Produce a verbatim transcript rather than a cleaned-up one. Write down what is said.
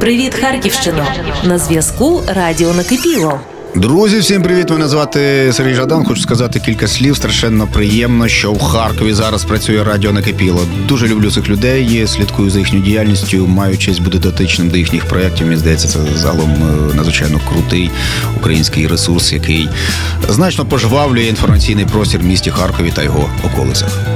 Привіт, Харківщино! На зв'язку Радіо Накипіло. Друзі, всім привіт! Мене звати Сергій Жадан. Хочу сказати кілька слів. Страшенно приємно, що в Харкові зараз працює Радіо Накипіло. Дуже люблю цих людей, слідкую за їхньою діяльністю, маю честь бути дотичним до їхніх проєктів. Мені здається, це загалом надзвичайно крутий український ресурс, який значно пожвавлює інформаційний простір в місті Харкові та його околицях.